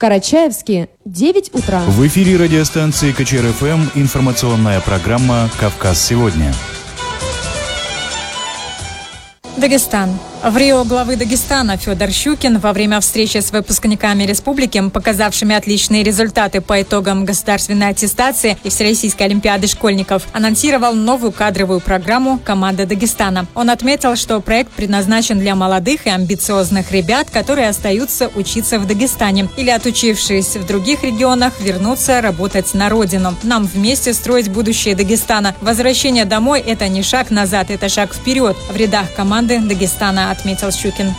Карачаевске 9 утра. В эфире радиостанции КЧР-ФМ информационная программа «Кавказ сегодня». Дагестан. В Рио главы Дагестана Федор Щукин во время встречи с выпускниками республики, показавшими отличные результаты по итогам государственной аттестации и Всероссийской олимпиады школьников, анонсировал новую кадровую программу «Команда Дагестана». Он отметил, что проект предназначен для молодых и амбициозных ребят, которые остаются учиться в Дагестане или, отучившись в других регионах, вернуться работать на родину. Нам вместе строить будущее Дагестана. Возвращение домой – это не шаг назад, это шаг вперед в рядах команды Дагестана, отметил Щукин.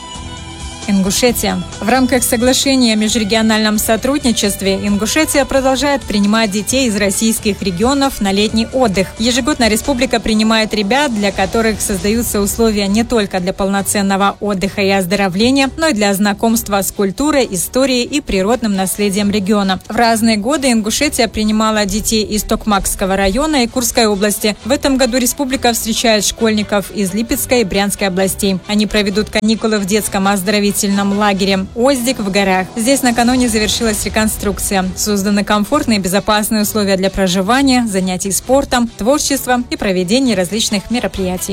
Ингушетия. В рамках соглашения о межрегиональном сотрудничестве Ингушетия продолжает принимать детей из российских регионов на летний отдых. Ежегодно республика принимает ребят, для которых создаются условия не только для полноценного отдыха и оздоровления, но и для знакомства с культурой, историей и природным наследием региона. В разные годы Ингушетия принимала детей из Токмакского района и Курской области. В этом году республика встречает школьников из Липецкой и Брянской областей. Они проведут каникулы в детском оздоровительном лагере «Оздик» в горах. Здесь накануне завершилась реконструкция. Созданы комфортные и безопасные условия для проживания, занятий спортом, творчеством и проведения различных мероприятий.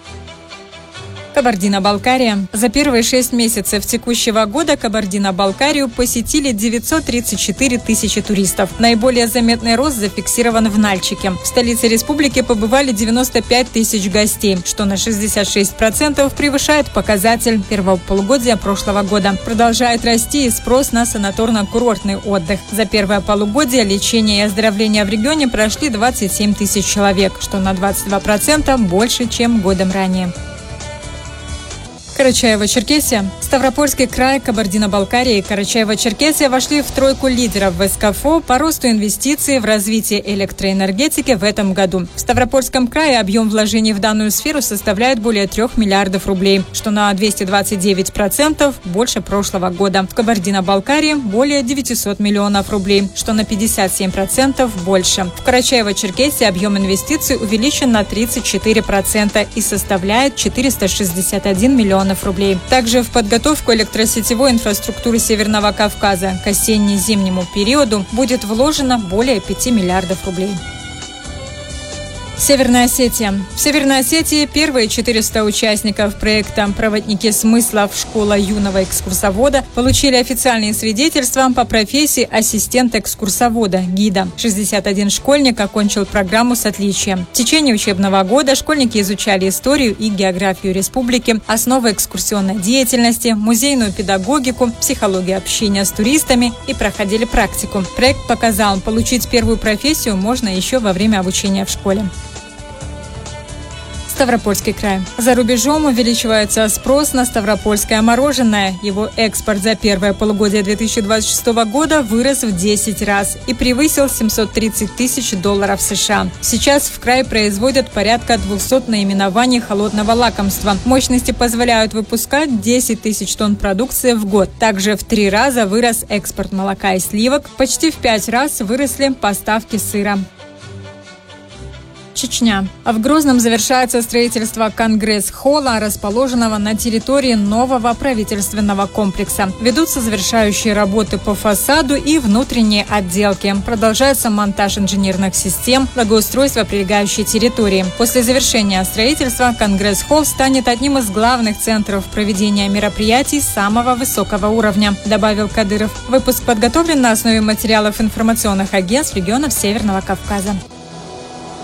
Кабардино-Балкария. За первые 6 месяцев текущего года Кабардино-Балкарию посетили 934 тысячи туристов. Наиболее заметный рост зафиксирован в Нальчике. В столице республики побывали 95 тысяч гостей, что на 66% превышает показатель первого полугодия прошлого года. Продолжает расти и спрос на санаторно-курортный отдых. За первое полугодие лечение и оздоровление в регионе прошли 27 тысяч человек, что на 22% больше, чем годом ранее. Карачаево-Черкесия. Ставропольский край, Кабардино-Балкария и Карачаево-Черкесия вошли в тройку лидеров в СКФО по росту инвестиций в развитие электроэнергетики в этом году. В Ставропольском крае объем вложений в данную сферу составляет более 3 миллиардов рублей, что на 229% больше прошлого года. В Кабардино-Балкарии более 900 миллионов рублей, что на 57% больше. В Карачаево-Черкесии объем инвестиций увеличен на 34% и составляет 461 миллионов рублей. Также в подготовку электросетевой инфраструктуры Северного Кавказа к осенне-зимнему периоду будет вложено более 5 миллиардов рублей. Северная Осетия. В Северной Осетии первые 400 участников проекта «Проводники смыслов. Школа юного экскурсовода» получили официальные свидетельства по профессии ассистент экскурсовода, гида. 61 школьник окончил программу с отличием. В течение учебного года школьники изучали историю и географию республики, основы экскурсионной деятельности, музейную педагогику, психологию общения с туристами и проходили практику. Проект показал, получить первую профессию можно еще во время обучения в школе. Ставропольский край. За рубежом увеличивается спрос на ставропольское мороженое. Его экспорт за первое полугодие 2026 года вырос в 10 раз и превысил $730 тысяч США. Сейчас в крае производят порядка 200 наименований холодного лакомства. Мощности позволяют выпускать 10 тысяч тонн продукции в год. Также в 3 раза вырос экспорт молока и сливок, почти в 5 раз выросли поставки сыра. Чечня. В Грозном завершается строительство Конгресс-холла, расположенного на территории нового правительственного комплекса. Ведутся завершающие работы по фасаду и внутренней отделке. Продолжается монтаж инженерных систем, благоустройство прилегающей территории. После завершения строительства Конгресс-холл станет одним из главных центров проведения мероприятий самого высокого уровня, добавил Кадыров. Выпуск подготовлен на основе материалов информационных агентств регионов Северного Кавказа.